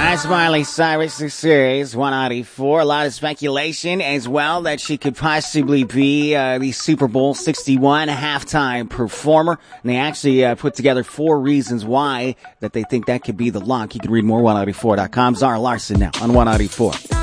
As Miley Cyrus is 194. A lot of speculation as well that she could possibly be the Super Bowl 61 halftime performer. And they actually put together 4 reasons why that they think that could be the lock. You can read more 194.com. Zara Larson now on 194.